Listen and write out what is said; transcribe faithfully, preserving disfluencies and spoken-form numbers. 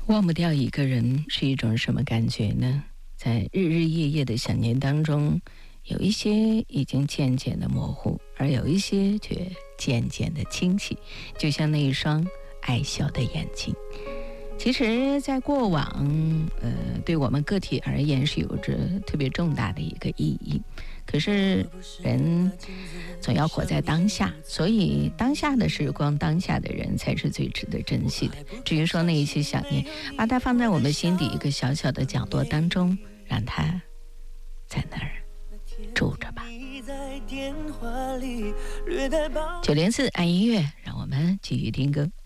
忘不掉一个人是一种什么感觉呢？在日日夜夜的想念当中，有一些已经渐渐的模糊，而有一些却渐渐的清晰，就像那一双爱笑的眼睛。其实在过往呃，对我们个体而言是有着特别重大的一个意义，可是人总要活在当下，所以当下的时光，当下的人才是最值得珍惜的。至于说那一些想念，把它放在我们心底一个小小的角落当中，让它在那儿住着吧。九零四爱音乐，让我们继续听歌。